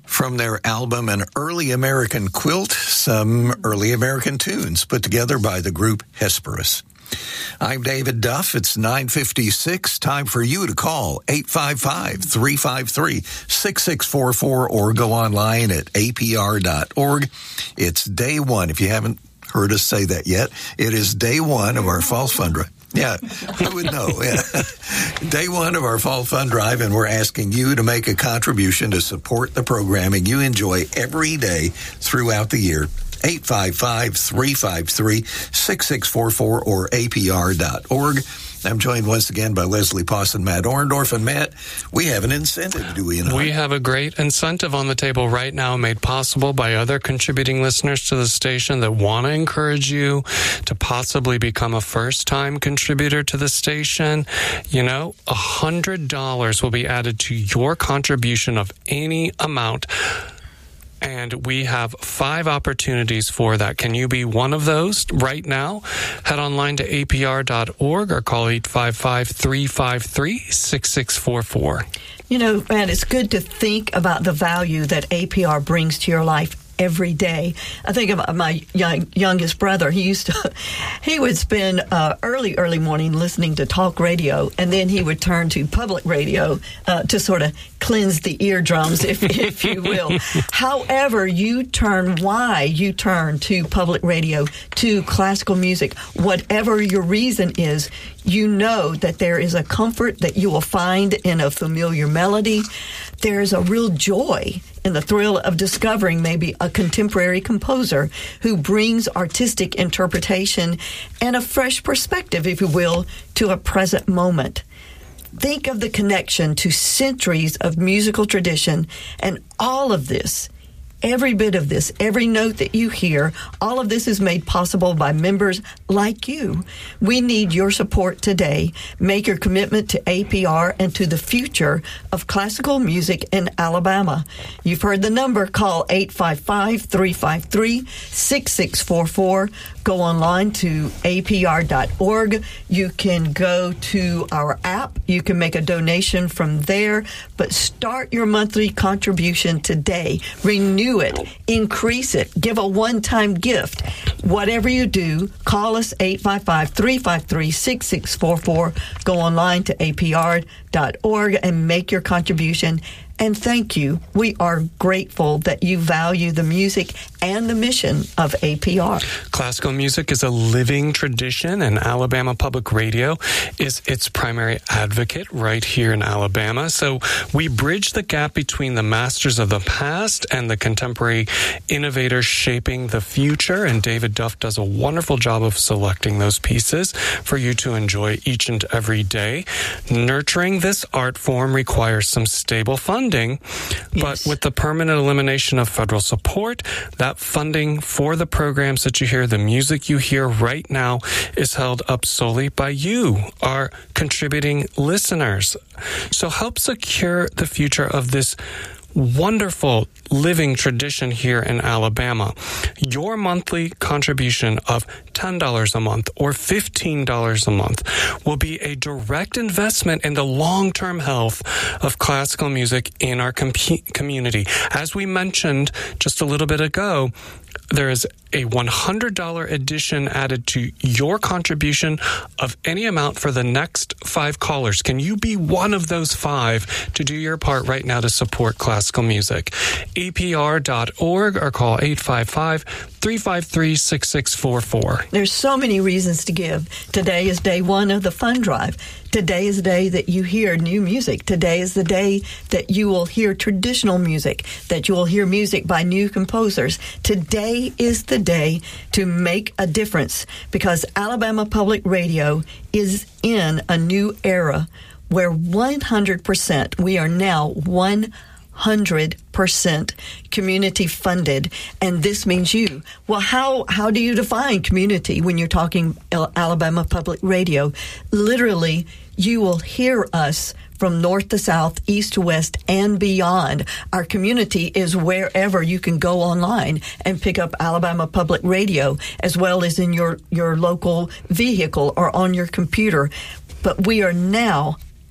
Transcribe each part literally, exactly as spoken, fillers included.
From their album An Early American Quilt, some early American tunes put together by the group Hesperus. I'm David Duff. It's nine fifty-six. Time for you to call eight five five, three five three, six six four four or go online at A P R dot org. It's day one. If you haven't heard us say that yet, it is day one of our fall fund drive. Yeah, I would know. Yeah. Day one of our fall fund drive, and we're asking you to make a contribution to support the programming you enjoy every day throughout the year. eight five five, three five three, six six four four or A P R dot org. I'm joined once again by Leslie Poss and Matt Orndorff. And Matt, we have an incentive, do we not? We have a great incentive on the table right now, made possible by other contributing listeners to the station that want to encourage you to possibly become a first-time contributor to the station. You know, one hundred dollars will be added to your contribution of any amount. And we have five opportunities for that. Can you be one of those right now? Head online to A P R dot org or call eight five five, three five three, six six four four. You know, man, it's good to think about the value that A P R brings to your life every day. I think of my young, youngest brother. He used to, he would spend uh, early, early morning listening to talk radio, and then he would turn to public radio uh, to sort of cleanse the eardrums, if, if you will. However, you turn, why you turn to public radio, to classical music, whatever your reason is, you know that there is a comfort that you will find in a familiar melody. There's a real joy in the thrill of discovering maybe a contemporary composer who brings artistic interpretation and a fresh perspective, if you will, to a present moment. Think of the connection to centuries of musical tradition, and all of this, every bit of this, every note that you hear, all of this is made possible by members like you. We need your support today. Make your commitment to A P R and to the future of classical music in Alabama. You've heard the number. Call eight five five, three five three, six six four four. Go online to A P R dot org. You can go to our app. You can make a donation from there. But start your monthly contribution today. Renew it, increase it, give a one-time gift. Whatever you do, call us eight five five, three five three, six six four four. Go online to A P R dot org and make your contribution. And thank you. We are grateful that you value the music and the mission of A P R. Classical music is a living tradition, and Alabama Public Radio is its primary advocate right here in Alabama. So we bridge the gap between the masters of the past and the contemporary innovators shaping the future. And David Duff does a wonderful job of selecting those pieces for you to enjoy each and every day. Nurturing this art form requires some stable funding. Yes. But with the permanent elimination of federal support, that funding for the programs that you hear, the music you hear right now, is held up solely by you, our contributing listeners. So help secure the future of this wonderful living tradition here in Alabama. Your monthly contribution of ten dollars a month or fifteen dollars a month will be a direct investment in the long-term health of classical music in our com- community. As we mentioned just a little bit ago, there is a one hundred dollars addition added to your contribution of any amount for the next five callers. Can you be one of those five to do your part right now to support classical music? A P R dot org or call eight five five, three five three, six six four four. There's so many reasons to give. Today is day one of the fund drive. Today is the day that you hear new music. Today is the day that you will hear traditional music, that you will hear music by new composers. Today is the day to make a difference, because Alabama Public Radio is in a new era where one hundred percent, we are now one hundred percent community funded, and this means you. Well, how how do you define community when you're talking Alabama Public Radio? Literally, you will hear us from north to south, east to west, and beyond. Our community is wherever you can go online and pick up Alabama Public Radio, as well as in your, your local vehicle or on your computer. But we are now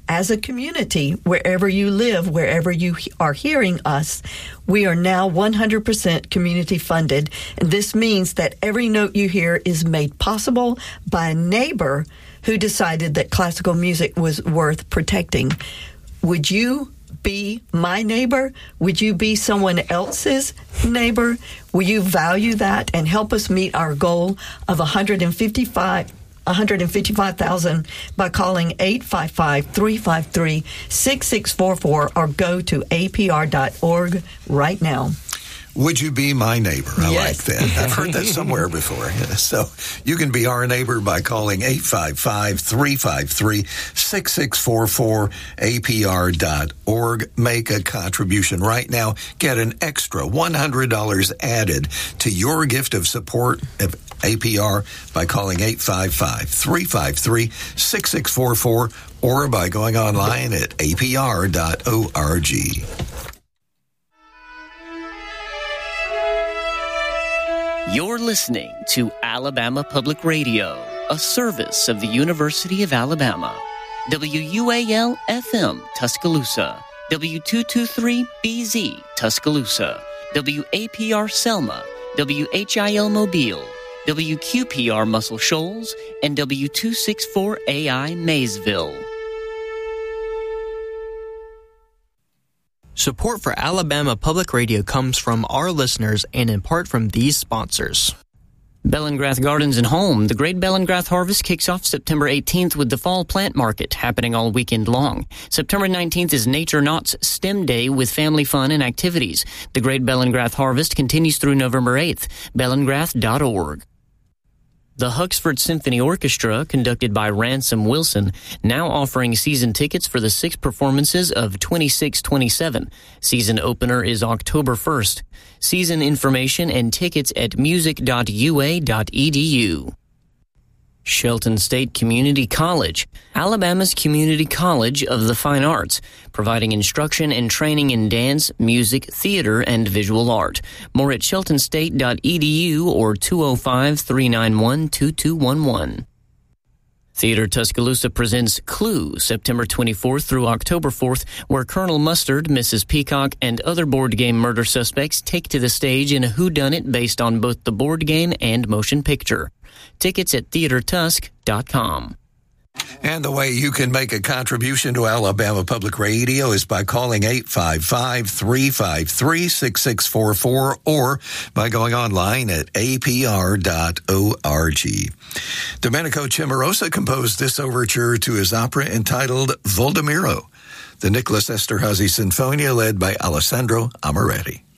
as a community, wherever you live, wherever you are hearing us, we are now one hundred percent community funded. And this means that every note you hear is made possible by a neighbor who decided that classical music was worth protecting. Would you be my neighbor? Would you be someone else's neighbor? Will you value that and help us meet our goal of one hundred fifty-five one hundred fifty-five thousand by calling eight five five, three five three, six six four four or go to A P R dot org right now. Would you be my neighbor? I Yes. like that. I've heard that somewhere before. So you can be our neighbor by calling eight five five, three five three, six six four four, A P R dot org. Make a contribution right now. Get an extra one hundred dollars added to your gift of support of A P R by calling eight five five, three five three, six six four four or by going online at A P R dot org. You're listening to Alabama Public Radio, a service of the University of Alabama. W U A L F M Tuscaloosa, W two twenty-three B Z Tuscaloosa, W A P R Selma, W H I L Mobile, W Q P R Muscle Shoals, and W two sixty-four A I Maysville. Support for Alabama Public Radio comes from our listeners and in part from these sponsors. Bellingrath Gardens and Home. The Great Bellingrath Harvest kicks off September eighteenth with the Fall Plant Market happening all weekend long. September nineteenth is Nature Knots STEM Day with family fun and activities. The Great Bellingrath Harvest continues through November eighth. bellingrath dot org. The Huxford Symphony Orchestra, conducted by Ransom Wilson, now offering season tickets for the six performances of twenty-six twenty-seven. Season opener is October first. Season information and tickets at music dot u a dot e d u. Shelton State Community College, Alabama's community college of the fine arts, providing instruction and training in dance, music, theater, and visual art. More at shelton state dot e d u or two oh five, three nine one, two two one one. Theater Tuscaloosa presents Clue, September twenty-fourth through October fourth, where Colonel Mustard, Missus Peacock, and other board game murder suspects take to the stage in a whodunit based on both the board game and motion picture. Tickets at theater tusk dot com. And the way you can make a contribution to Alabama Public Radio is by calling eight five five, three five three, six six four four or by going online at A P R dot org. Domenico Cimarosa composed this overture to his opera entitled Voldemiro, the Nicholas Esterhazy Sinfonia led by Alessandro Amoretti.